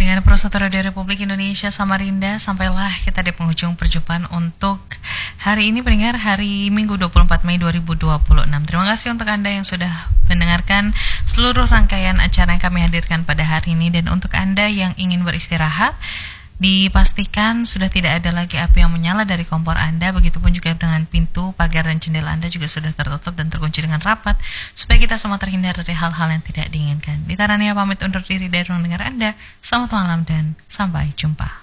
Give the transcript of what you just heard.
pendengar Pro1 Radio Republik Indonesia Samarinda, sampailah kita di penghujung perjumpaan untuk hari ini pendengar, hari Minggu 24 Mei 2026. Terima kasih untuk Anda yang sudah mendengarkan seluruh rangkaian acara yang kami hadirkan pada hari ini. Dan untuk Anda yang ingin beristirahat, dipastikan sudah tidak ada lagi api yang menyala dari kompor Anda. Begitupun juga dengan pintu, pagar, dan jendela Anda juga sudah tertutup dan terkunci dengan rapat, supaya kita semua terhindar dari hal-hal yang tidak diinginkan. Dita Rania pamit undur diri dari ruang dengar Anda. Selamat malam dan sampai jumpa.